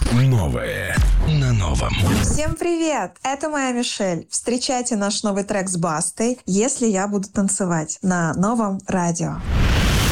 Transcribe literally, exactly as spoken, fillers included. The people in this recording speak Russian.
Новое на новом. Всем привет! Это моя Мишель. Встречайте наш новый трек с Бастой «Если я буду танцевать» на новом радио.